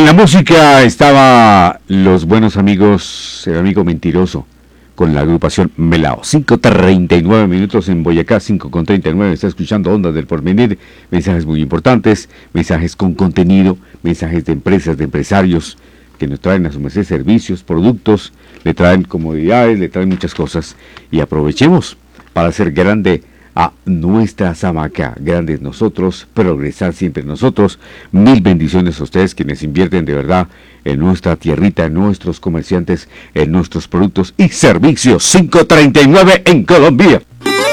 En la música estaba Los Buenos Amigos, el amigo mentiroso, con la agrupación Melao. 5:39 minutos en Boyacá, 5:39. Está escuchando Ondas del Porvenir. Mensajes muy importantes, mensajes con contenido, mensajes de empresas, de empresarios que nos traen a su merced servicios, productos, le traen comodidades, le traen muchas cosas. Y aprovechemos para hacer grande a nuestra Samaca, grandes nosotros, progresar siempre nosotros. Mil bendiciones a ustedes quienes invierten de verdad en nuestra tierrita, en nuestros comerciantes, en nuestros productos y servicios. 5:39 en Colombia.